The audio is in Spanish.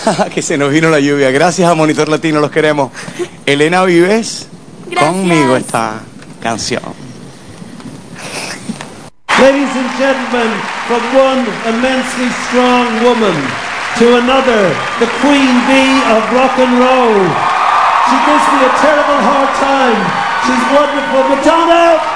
Que se nos vino la lluvia. Gracias a Monitor Latino, los queremos. Elena Vives, Gracias. conmigo esta canción. Ladies and gentlemen, from one immensely strong woman to another, the queen bee of rock and roll. She gives me a terrible hard time. She's wonderful. Madonna!